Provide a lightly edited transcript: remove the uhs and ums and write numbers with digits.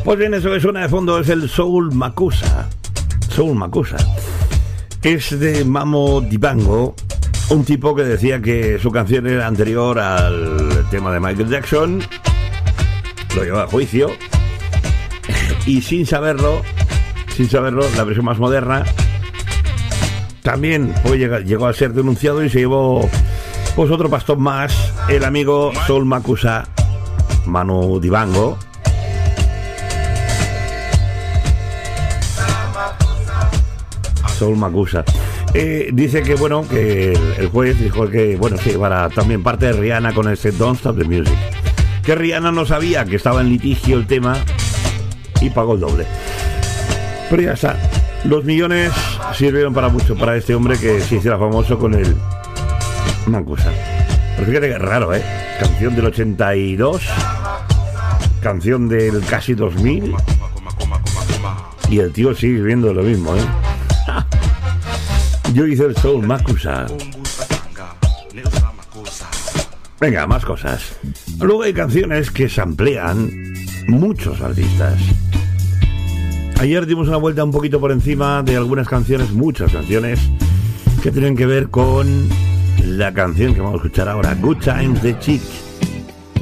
Pues bien, eso que suena de fondo es el Soul Makusa. Soul Makusa. Es de Mamo Dibango, un tipo que decía que su canción era anterior al tema de Michael Jackson. Lo llevó a juicio. Y sin saberlo, la versión más moderna también llegó a ser denunciado y se llevó pues otro pastor más, el amigo Soul Makusa, Manu Dibango. Soul Makusa. Dice que bueno, que el juez dijo que bueno, que para también parte de Rihanna con ese Don't Stop the Music. Que Rihanna no sabía que estaba en litigio el tema y pagó el doble. Pero ya está. Los millones sirvieron para mucho para este hombre que se hiciera famoso con el Makusa. Pero fíjate que es raro, ¿eh? Canción del 82, canción del casi 2000 y el tío sigue viviendo lo mismo, ¿eh? Yo hice el Soul Makusa. Venga, más cosas. Luego hay canciones que samplean muchos artistas. Ayer dimos una vuelta un poquito por encima de algunas canciones, muchas canciones, que tienen que ver con la canción que vamos a escuchar ahora, Good Times de Chic.